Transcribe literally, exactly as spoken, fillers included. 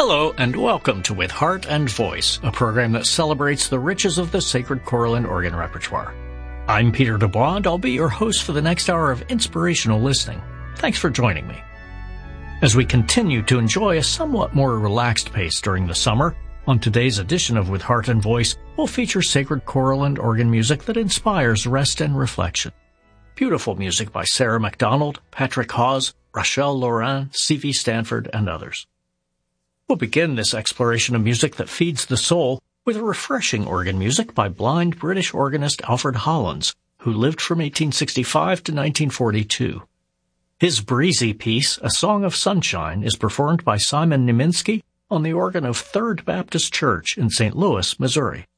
Hello and welcome to With Heart and Voice, a program that celebrates the riches of the sacred choral and organ repertoire. I'm Peter Dubois and I'll be your host for the next hour of inspirational listening. Thanks for joining me. As we continue to enjoy a somewhat more relaxed pace during the summer, on today's edition of With Heart and Voice, we'll feature sacred choral and organ music that inspires rest and reflection. Beautiful music by Sarah MacDonald, Patrick Hawes, Rachel Laurin, C V Stanford, and others. We'll begin this exploration of music that feeds the soul with refreshing organ music by blind British organist Alfred Hollands, who lived from eighteen sixty-five to nineteen forty-two. His breezy piece, A Song of Sunshine, is performed by Simon Niemiński on the organ of Third Baptist Church in Saint Louis, Missouri.